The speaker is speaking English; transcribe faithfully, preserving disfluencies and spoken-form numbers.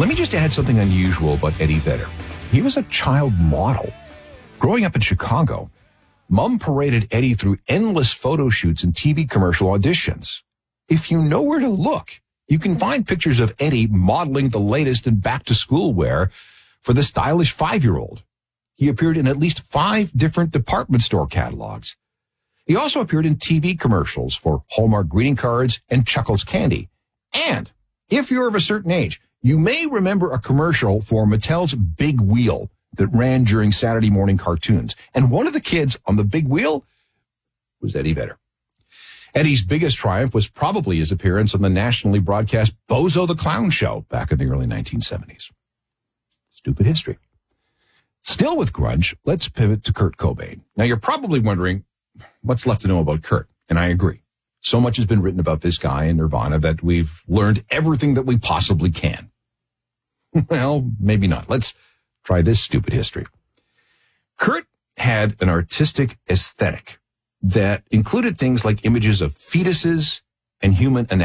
Let me just add something unusual about Eddie Vedder. He was a child model. Growing up in Chicago, Mom paraded Eddie through endless photo shoots and T V commercial auditions. If you know where to look, you can find pictures of Eddie modeling the latest in back-to-school wear for the stylish five-year-old. He appeared in at least five different department store catalogs. He also appeared in T V commercials for Hallmark greeting cards and Chuckles Candy. And if you're of a certain age, you may remember a commercial for Mattel's Big Wheel that ran during Saturday morning cartoons. And one of the kids on the Big Wheel was Eddie Vedder. Eddie's biggest triumph was probably his appearance on the nationally broadcast Bozo the Clown Show back in the early nineteen seventies. Stupid history. Still with grunge, let's pivot to Kurt Cobain. Now, you're probably wondering what's left to know about Kurt, and I agree. So much has been written about this guy in Nirvana that we've learned everything that we possibly can. Well, maybe not. Let's try this stupid history. Kurt had an artistic aesthetic that included things like images of fetuses and human anatomy.